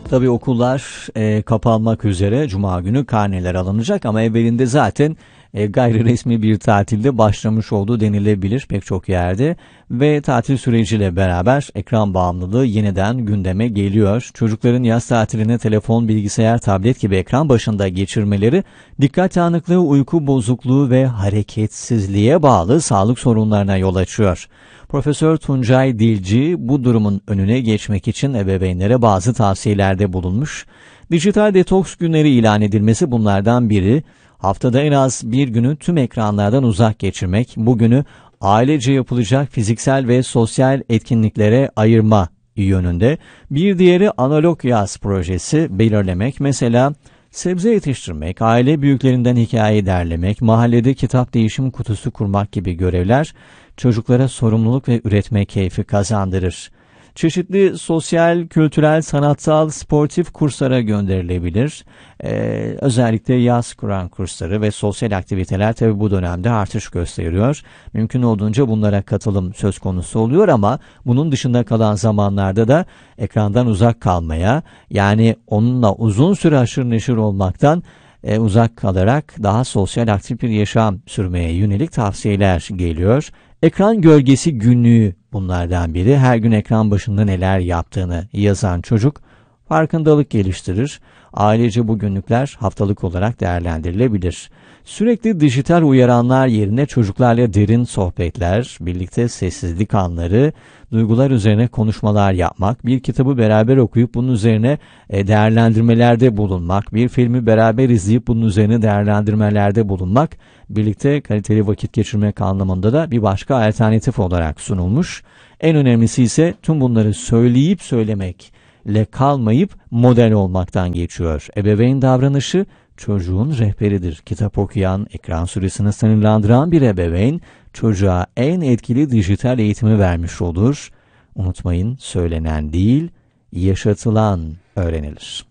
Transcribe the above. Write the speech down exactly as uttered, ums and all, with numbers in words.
Tabii okullar e, kapanmak üzere, Cuma günü karneler alınacak ama evvelinde zaten e, gayri resmi bir tatilde başlamış olduğu denilebilir pek çok yerde ve tatil süreciyle beraber ekran bağımlılığı yeniden gündeme geliyor. Çocukların yaz tatiline telefon, bilgisayar, tablet gibi ekran başında geçirmeleri dikkat dağınıklığı, uyku bozukluğu ve hareketsizliğe bağlı sağlık sorunlarına yol açıyor. Profesör Tuncay Dilci bu durumun önüne geçmek için ebeveynlere bazı tavsiyelerde bulunmuş. Dijital detoks günleri ilan edilmesi bunlardan biri. Haftada en az bir günü tüm ekranlardan uzak geçirmek, bu günü ailece yapılacak fiziksel ve sosyal etkinliklere ayırma yönünde. Bir diğeri analog yaz projesi belirlemek. Mesela sebze yetiştirmek, aile büyüklerinden hikaye derlemek, mahallede kitap değişim kutusu kurmak gibi görevler çocuklara sorumluluk ve üretme keyfi kazandırır. Çeşitli sosyal, kültürel, sanatsal, sportif kurslara gönderilebilir. Ee, özellikle yaz Kur'an kursları ve sosyal aktiviteler tabi bu dönemde artış gösteriyor. Mümkün olduğunca bunlara katılım söz konusu oluyor ama bunun dışında kalan zamanlarda da ekrandan uzak kalmaya, yani onunla uzun süre haşır neşir olmaktan e, uzak kalarak daha sosyal aktif bir yaşam sürmeye yönelik tavsiyeler geliyor. Ekran gölgesi günlüğü bunlardan biri. Her gün ekran başında neler yaptığını yazan çocuk farkındalık geliştirir. Ailece bu günlükler haftalık olarak değerlendirilebilir. Sürekli dijital uyaranlar yerine çocuklarla derin sohbetler, birlikte sessizlik anları, duygular üzerine konuşmalar yapmak, bir kitabı beraber okuyup bunun üzerine değerlendirmelerde bulunmak, bir filmi beraber izleyip bunun üzerine değerlendirmelerde bulunmak, birlikte kaliteli vakit geçirmek anlamında da bir başka alternatif olarak sunulmuş. En önemlisi ise tüm bunları söyleyip söylemekle kalmayıp model olmaktan geçiyor. Ebeveyn davranışı çocuğun rehberidir. Kitap okuyan, ekran süresini sınırlandıran bir ebeveyn çocuğa en etkili dijital eğitimi vermiş olur. Unutmayın, söylenen değil, yaşatılan öğrenilir.